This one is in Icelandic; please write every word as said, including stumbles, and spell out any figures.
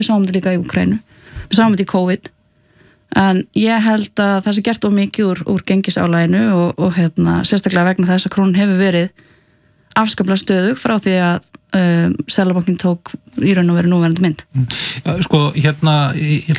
við sáum þetta líka í Úkraínu, við sáum þetta í COVID, en ég held að það sé gert of mikið úr, úr gengisálaginu og, og hérna, sérstaklega vegna þess að krónan hefur verið afskaplega stöðug frá því að um, Seðlabankinn tók í raun og veru núverandi mynd. Ja, sko, hérna, ég ætla